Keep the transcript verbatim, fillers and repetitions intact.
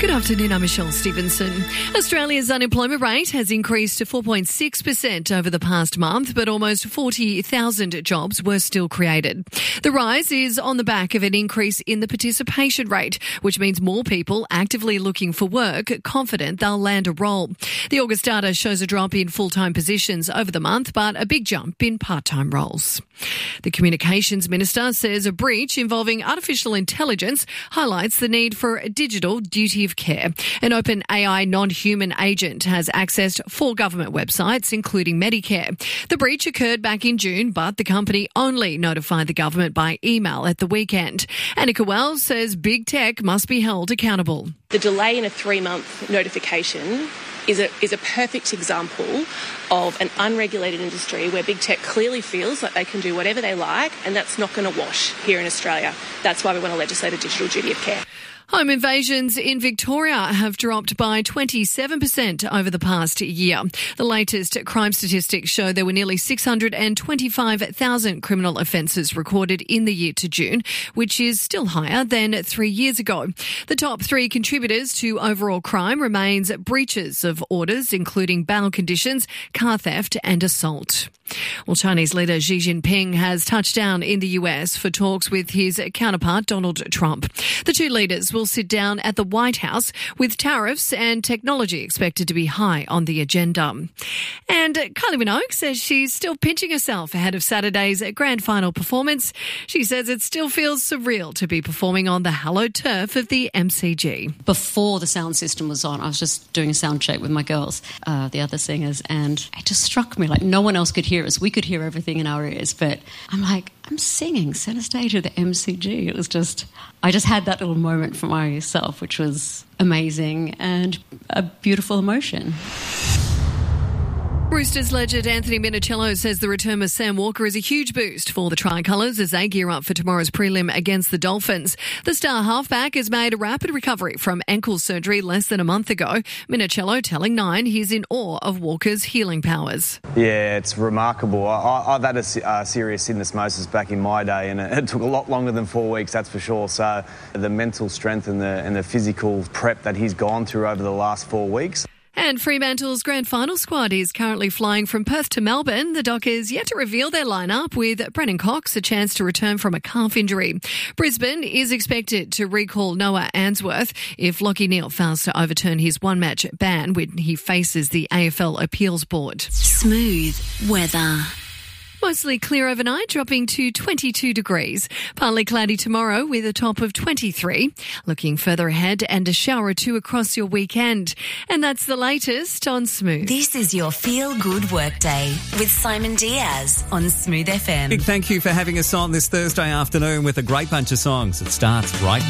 Good afternoon, I'm Michelle Stevenson. Australia's unemployment rate has increased to four point six percent over the past month, but almost forty thousand jobs were still created. The rise is on the back of an increase in the participation rate, which means more people actively looking for work, confident they'll land a role. The August data shows a drop in full-time positions over the month, but a big jump in part-time roles. The Communications Minister says a breach involving artificial intelligence highlights the need for a digital duty of care. An open A I non-human agent has accessed four government websites, including Medicare. The breach occurred back in June, but the company only notified the government by email at the weekend. Annika Wells says big tech must be held accountable. The delay in a three-month notification is a, is a perfect example of an unregulated industry where big tech clearly feels like they can do whatever they like, and that's not going to wash here in Australia. That's why we want to legislate a digital duty of care. Home invasions in Victoria have dropped by twenty-seven percent over the past year. The latest crime statistics show there were nearly six hundred twenty-five thousand criminal offences recorded in the year to June, which is still higher than three years ago. The top three contributors to overall crime remains breaches of orders, including bail conditions, car theft and assault. Well, Chinese leader Xi Jinping has touched down in the U S for talks with his counterpart Donald Trump. The two leaders will sit down at the White House with tariffs and technology expected to be high on the agenda. And Kylie Minogue says she's still pinching herself ahead of Saturday's grand final performance. She says it still feels surreal to be performing on the hallowed turf of the M C G. Before the sound system was on, I was just doing a sound check with my girls, uh, the other singers, and it just struck me like no one else could hear us. We could hear everything in our ears, but I'm like, I'm singing centre stage of the M C G. It was just, I just had that little moment for myself, which was amazing and a beautiful emotion. Roosters legend Anthony Minichiello says the return of Sam Walker is a huge boost for the Tricolours as they gear up for tomorrow's prelim against the Dolphins. The star halfback has made a rapid recovery from ankle surgery less than a month ago. Minichiello telling Nine he's in awe of Walker's healing powers. Yeah, it's remarkable. I, I've had a uh, serious syndesmosis back in my day, and it, it took a lot longer than four weeks, that's for sure. So the mental strength and the, and the physical prep that he's gone through over the last four weeks. And Fremantle's grand final squad is currently flying from Perth to Melbourne. The Dockers yet to reveal their lineup, with Brennan Cox a chance to return from a calf injury. Brisbane is expected to recall Noah Answorth if Lachie Neale fails to overturn his one-match ban when he faces the A F L Appeals Board. Smooth weather. Mostly clear overnight, dropping to twenty-two degrees. Partly cloudy tomorrow with a top of twenty-three. Looking further ahead, and a shower or two across your weekend. And that's the latest on Smooth. This is your Feel Good Workday with Simon Diaz on Smooth F M. Big thank you for having us on this Thursday afternoon with a great bunch of songs. It starts right now.